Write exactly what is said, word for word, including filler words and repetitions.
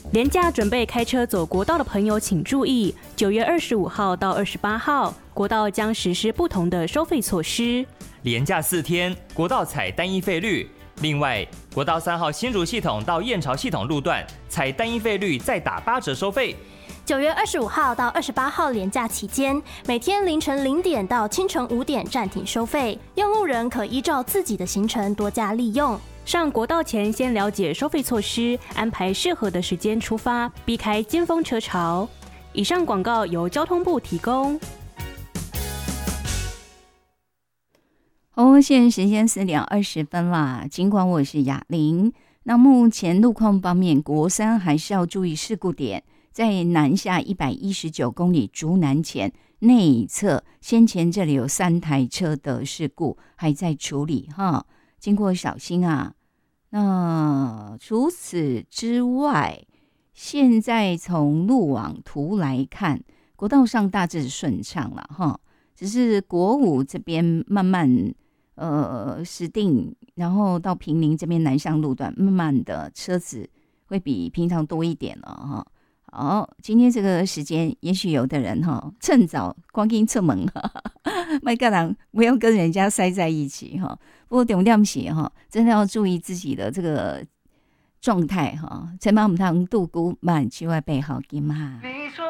连假准备开车走国道的朋友请注意，九月二十五号到二十八号，国道将实施不同的收费措施。 连假四天，国道采单一费率。另外，国道三号新竹系统到燕巢系统路段采单一费率再打八折收费。 九月二十五号到二十八号连假期间，每天凌晨零点到清晨五点暂停收费，用路人可依照自己的行程多加利用。 上国道前先了解收费措施，安排适合的时间出发，避开尖峰车潮。以上广告由交通部提供。 哦，现在时间四点二十分啦。尽管我是雅玲，那目前路况方面，国三还是要注意事故点，在南下一百一十九公里竹南前内侧，先前这里有三台车的事故还在处理哈，经过小心啊。那除此之外，现在从路网图来看，国道上大致顺畅了哈，只是国五这边慢慢呃石碇，然后到坪林这边南向路段，慢慢的车子会比平常多一点了哈。好，今天这个时间，也许有的人哈趁早赶紧出门，麦个人不要跟人家塞在一起哈。不过重点是哈，真的要注意自己的这个状态哈，千万不能度孤慢，千万备好金哈。